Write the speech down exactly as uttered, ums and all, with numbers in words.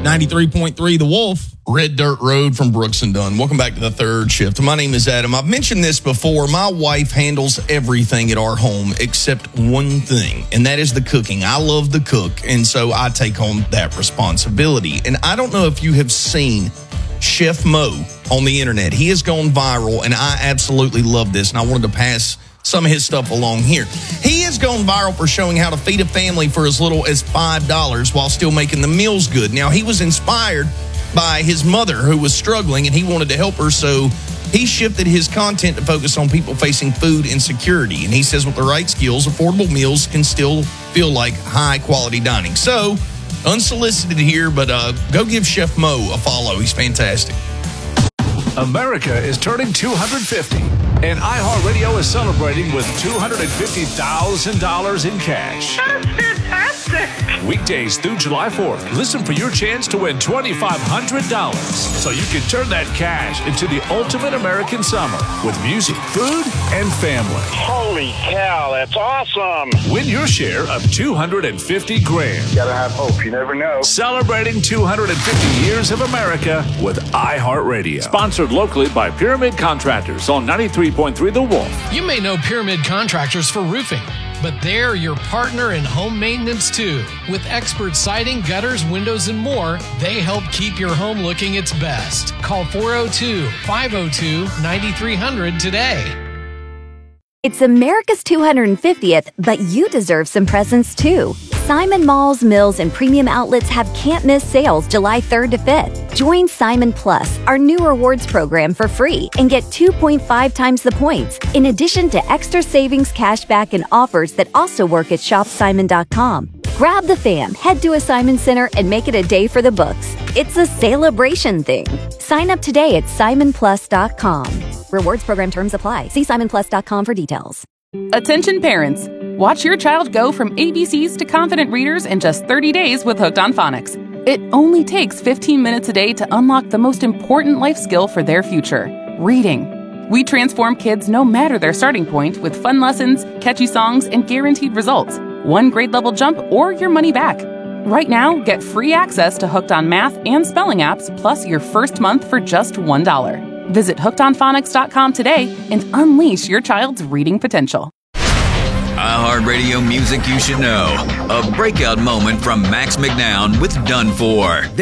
ninety-three point three The Wolf. Red Dirt Road from Brooks and Dunn. Welcome back to the third shift. My name is Adam. I've mentioned this before. My wife handles everything at our home except one thing, and that is the cooking. I love to cook, and so I take on that responsibility. And I don't know if you have seen Chef Mo on the internet. He has gone viral, and I absolutely love this, and I wanted to pass some of his stuff along here. He has gone viral for showing how to feed a family for as little as five dollars while still making the meals good. Now, he was inspired by his mother who was struggling, and he wanted to help her, so he shifted his content to focus on people facing food insecurity. And he says with the right skills, affordable meals can still feel like high-quality dining. So, unsolicited here, but uh, go give Chef Mo a follow. He's fantastic. America is turning two hundred fifty, and iHeartRadio is celebrating with two hundred fifty thousand dollars in cash. That's fantastic. Weekdays through July fourth, listen for your chance to win two thousand five hundred dollars so you can turn that cash into the ultimate American summer with music, food, and family. Holy cow, that's awesome. Win your share of two hundred fifty grand. Gotta have hope, you never know. Celebrating two hundred fifty years of America with iHeartRadio. Sponsored locally by Pyramid Contractors on ninety-three point three The Wolf. You may know Pyramid Contractors for roofing, but they're your partner in home maintenance too. With expert siding, gutters, windows, and more, they help keep your home looking its best. Call four oh two, five oh two, nine three hundred today. It's America's two hundred fiftieth, but you deserve some presents too. Simon Malls, Mills, and Premium Outlets have can't-miss sales July third to fifth. Join Simon Plus, our new rewards program, for free and get two point five times the points, in addition to extra savings, cashback, and offers that also work at shop simon dot com. Grab the fam, head to a Simon Center, and make it a day for the books. It's a celebration thing. Sign up today at simon plus dot com. Rewards program terms apply. See simon plus dot com for details. Attention parents. Watch your child go from A B Cs to confident readers in just thirty days with Hooked on Phonics. It only takes fifteen minutes a day to unlock the most important life skill for their future, reading. We transform kids no matter their starting point with fun lessons, catchy songs, and guaranteed results. One grade level jump or your money back. Right now, get free access to Hooked on Math and Spelling apps, plus your first month for just one dollar. Visit hooked on phonics dot com today and unleash your child's reading potential. iHeartRadio music you should know. A breakout moment from Max McNown with Done For.